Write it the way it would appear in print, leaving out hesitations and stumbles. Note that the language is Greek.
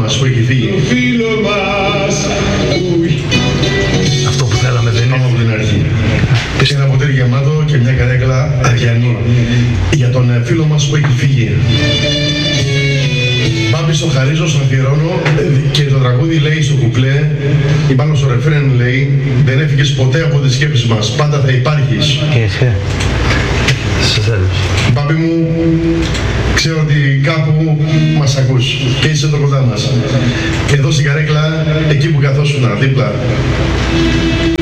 μας που έχει φύγει. Το φίλο μας. Αυτό που θέλαμε δεν είναι. Πάμε από την αρχή. Ένα ποτήρι γεμάτο και μια καρέκλα αδιανή. Για τον φίλο μας που έχει φύγει. Μπάμπη στο χαρίζω, στον αφιερώνω και το τραγούδι λέει στο κουπλέ ή πάνω στο ρεφρέν λέει δεν έφυγες ποτέ από τις σκέψεις μας, πάντα θα υπάρχεις. Σε θέλω. Μπάμπη μου, ξέρω ότι κάπου μας ακούς και είσαι εδώ κοντά μας. Εδώ στην καρέκλα, εκεί που καθόσουνα δίπλα.